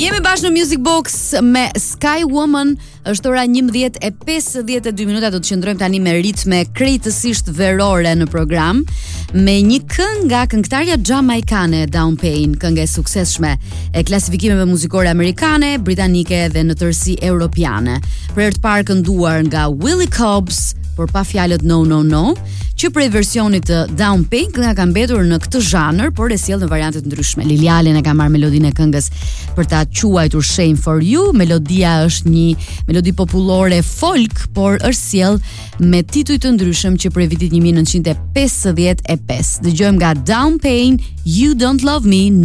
Jemi bashkë në Music Box me Sky Woman. Është ora 11:52 minuta. Do të qëndrojmë tani me ritme krejtësisht verore në program, me një këngë nga këngëtarja jamaikane Dawn Payne, këngë e suksesshme e klasifikimeve muzikore amerikane, britanike dhe në tërësi europiane. Për herë të parë kënduar nga Willie Cobbs, por pa fjalët no no no, që prej versionit të Dawn Payne nga ka mbetur në këtë zhanër, por e sjell në variante të ndryshme. Lili Allen e ka marrë melodinë e këngës për ta quajtur Shame for You. Melodia është një melodi popullore folk, por është sjell me tituj të ndryshëm që prej vitit 1955. Dëgjojmë nga Dawn Payne, You Don't Love Me.